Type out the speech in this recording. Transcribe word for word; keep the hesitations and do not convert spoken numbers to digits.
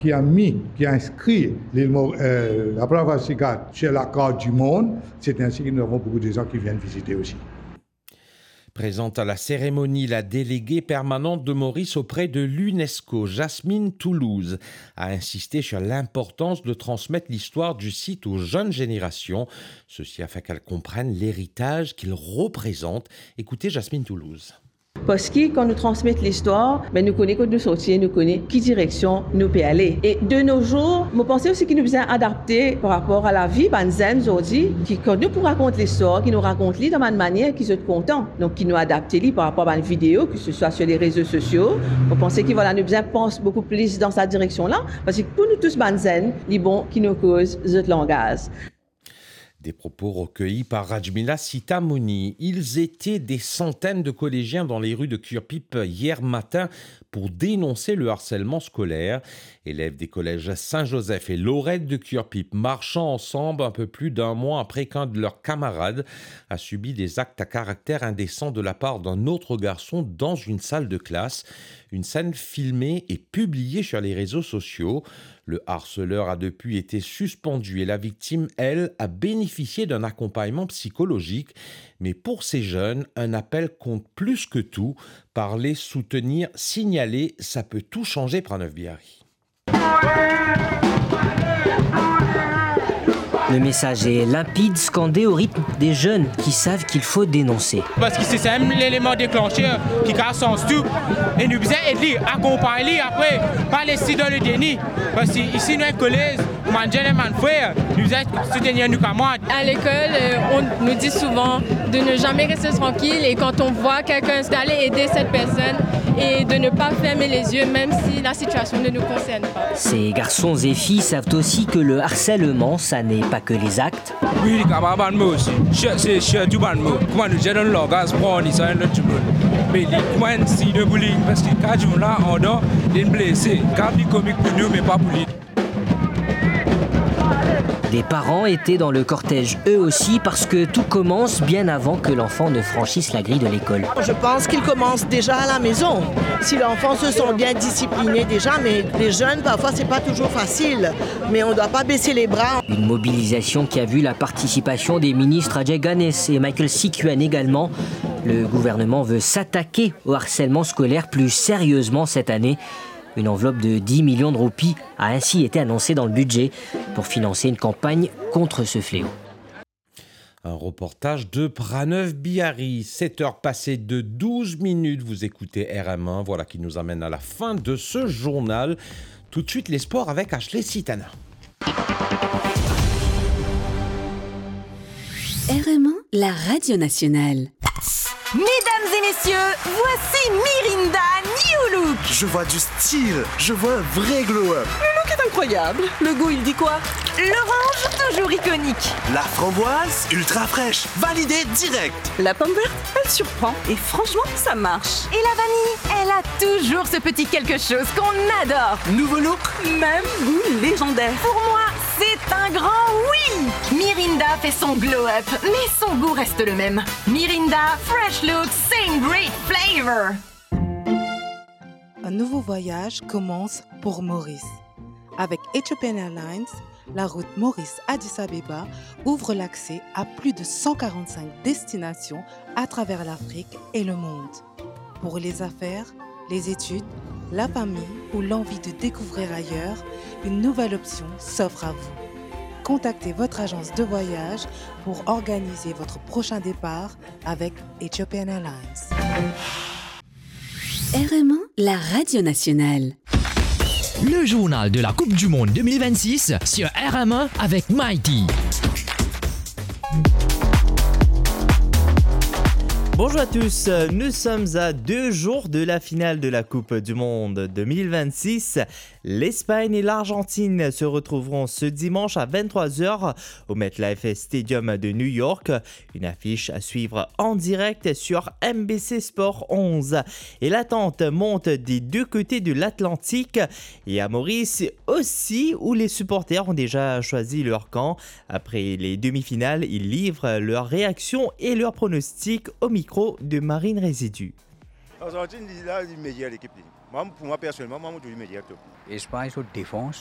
qui a mis, qui a inscrit l'île, euh, la Brava-Sigat sur la carte du monde. C'est ainsi que nous avons beaucoup de gens qui viennent visiter aussi. Présente à la cérémonie, la déléguée permanente de Maurice auprès de l'UNESCO, Jasmine Toulouse, a insisté sur l'importance de transmettre l'histoire du site aux jeunes générations, ceci afin qu'elles comprennent l'héritage qu'il représente. Écoutez Jasmine Toulouse. Parce que quand nous transmettons l'histoire, ben nous connaissons nous sortir, nous connaissons qui direction nous peut aller. Et de nos jours, je pense aussi qu'il nous besoin adapter par rapport à la vie banzen aujourd'hui, qui quand nous pour raconter l'histoire, qui nous raconte de une manière qui sont contents, donc qui nous adapte par rapport à une vidéo, que ce soit sur les réseaux sociaux. Je pense qu'il voilà nous besoin penser beaucoup plus dans cette direction-là, parce que pour nous tous banzen, les bons qui nous causent ce langage. Des propos recueillis par Rajmila Sitamouni. Ils étaient des centaines de collégiens dans les rues de Curepipe hier matin pour dénoncer le harcèlement scolaire. Élèves des collèges Saint-Joseph et Lorette de Curepipe marchant ensemble un peu plus d'un mois après qu'un de leurs camarades a subi des actes à caractère indécent de la part d'un autre garçon dans une salle de classe. Une scène filmée et publiée sur les réseaux sociaux. Le harceleur a depuis été suspendu et la victime, elle, a bénéficié d'un accompagnement psychologique. Mais pour ces jeunes, un appel compte plus que tout. Parler, soutenir, signaler, ça peut tout changer, Pranav Bihari. Le message est limpide, scandé au rythme des jeunes qui savent qu'il faut dénoncer. Parce que c'est même l'élément déclencheur qui casse tout. Et nous devons aider, accompagner après, pas laisser dans le déni. Parce que ici, nous sommes collèges, nous sommes frères, nous devons soutenir nos camarades. À l'école, on nous dit souvent de ne jamais rester tranquille et quand on voit quelqu'un d'aller aider cette personne et de ne pas fermer les yeux même si la situation ne nous concerne pas. Ces garçons et filles savent aussi que le harcèlement, ça n'est pas que les actes. Oui, les camarades aussi. C'est cher du ban mot. Comment nous gérons le langage pour en disant le tout le monde. Mais comment si de bullying parce que quand je là on a des blessés. Quand les comiques pour nous mais pas pour lui. Des parents étaient dans le cortège eux aussi parce que tout commence bien avant que l'enfant ne franchisse la grille de l'école. Je pense qu'il commence déjà à la maison. Si l'enfant se sent bien discipliné déjà, mais les jeunes parfois c'est pas toujours facile. Mais on ne doit pas baisser les bras. Une mobilisation qui a vu la participation des ministres Ajay Ganes et Michael Sikuen également. Le gouvernement veut s'attaquer au harcèlement scolaire plus sérieusement cette année. Une enveloppe de dix millions de roupies a ainsi été annoncée dans le budget pour financer une campagne contre ce fléau. Un reportage de Pranav Bihari. sept heures passées de douze minutes. Vous écoutez R M un. Voilà qui nous amène à la fin de ce journal. Tout de suite, les sports avec Ashley Sitana. R M un, la radio nationale. Mesdames et messieurs, voici Mirinda New Look. Je vois du style, je vois un vrai glow-up. Le look est incroyable. Le goût, il dit quoi? L'orange, toujours iconique. La framboise, ultra fraîche, validée direct. La pomme verte, elle surprend. Et franchement, ça marche. Et la vanille, elle a toujours ce petit quelque chose qu'on adore. Nouveau look, même goût légendaire. Pour moi, c'est un grand oui. Mirinda fait son glow-up, mais son goût reste le même. Mirinda, fresh look, same great flavor. Un nouveau voyage commence pour Maurice. Avec Ethiopian Airlines, la route Maurice-Addis Abeba ouvre l'accès à plus de cent quarante-cinq destinations à travers l'Afrique et le monde. Pour les affaires, les études, la famille ou l'envie de découvrir ailleurs, une nouvelle option s'offre à vous. Contactez votre agence de voyage pour organiser votre prochain départ avec Ethiopian Airlines. R M un, la radio nationale. Le journal de la Coupe du Monde deux mille vingt-six sur R M un avec Mighty. Bonjour à tous, nous sommes à deux jours de la finale de la Coupe du Monde deux mille vingt-six. L'Espagne et l'Argentine se retrouveront ce dimanche à vingt-trois heures au MetLife Stadium de New York. Une affiche à suivre en direct sur M B C Sport onze. Et l'attente monte des deux côtés de l'Atlantique et à Maurice aussi, où les supporters ont déjà choisi leur camp. Après les demi-finales, ils livrent leurs réactions et leurs pronostics au micro de Marine Résidu. L'Argentine, là, c'est une meilleure équipe. Moi, pour moi personnellement, moi, je dis immédiat. Espagne sur défense,